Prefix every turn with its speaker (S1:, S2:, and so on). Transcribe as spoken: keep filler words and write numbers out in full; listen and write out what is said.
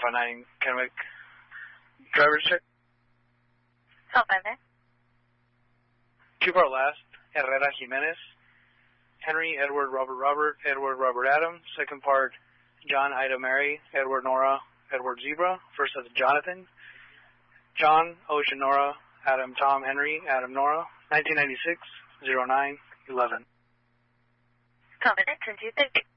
S1: Alpha nine, Kennewick. Driver's check.
S2: Alpha nine.
S1: Two part last, Herrera Jimenez. Henry, Edward, Robert, Robert, Edward, Robert, Adam. Second part, John, Ida, Mary, Edward, Nora, Edward, Zebra. First that's Jonathan. John, Ocean, Nora, Adam, Tom, Henry, Adam, Nora. nineteen ninety-six, oh nine, eleven.
S2: Combination two thirty.